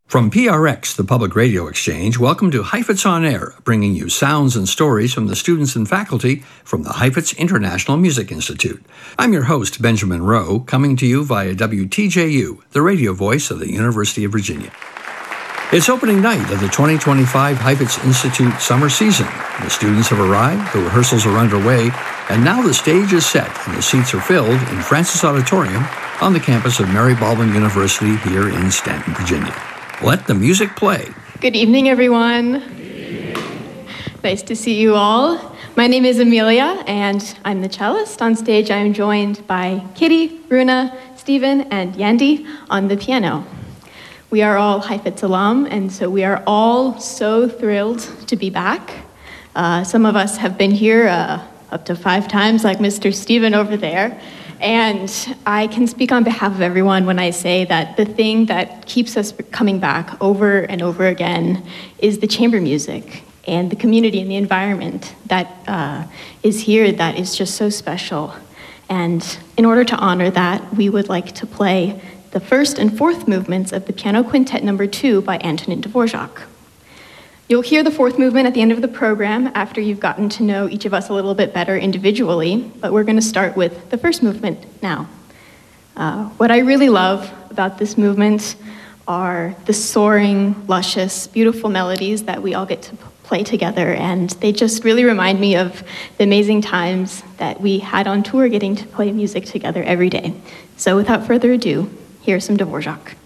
From PRX, the Public Radio Exchange, welcome to Heifetz On Air, bringing you sounds and stories from the students and faculty from the Heifetz International Music Institute. I'm your host, Benjamin Rowe, coming to you via WTJU, the radio voice of the University of Virginia. It's opening night of the 2025 Heifetz Institute summer season. The students have arrived, the rehearsals are underway, and now the stage is set and the seats are filled in Francis Auditorium on the campus of Mary Baldwin University here in Stanton, Virginia. Let the music play. Good evening, everyone. Nice to see you all. My name is Amelia, and I'm the cellist. On stage, I am joined by Kitty, Runa, Stephen, and Yandy on the piano. We are all Heifetz alum, and so we are all so thrilled to be back. Some of us have been here up to 5 times, like Mr. Stephen over there. And I can speak on behalf of everyone when I say that the thing that keeps us coming back over and over again is the chamber music and the community and the environment that is here that is just so special. And in order to honor that, we would like to play the first and fourth movements of the Piano Quintet No. 2 by Antonin Dvorak. You'll hear the fourth movement at the end of the program after you've gotten to know each of us a little bit better individually, but we're going to start with the first movement now. What I really love about this movement are the soaring, luscious, beautiful melodies that we all get to play together, and they just really remind me of the amazing times that we had on tour getting to play music together every day. So without further ado, here's some Dvorak.